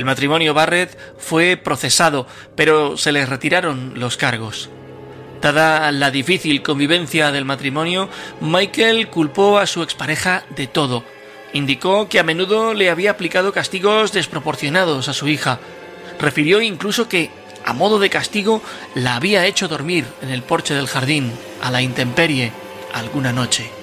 El matrimonio Barrett fue procesado, pero se les retiraron los cargos. Dada la difícil convivencia del matrimonio, Michael culpó a su expareja de todo. Indicó que a menudo le había aplicado castigos desproporcionados a su hija. Refirió incluso que, a modo de castigo, la había hecho dormir en el porche del jardín, a la intemperie, alguna noche.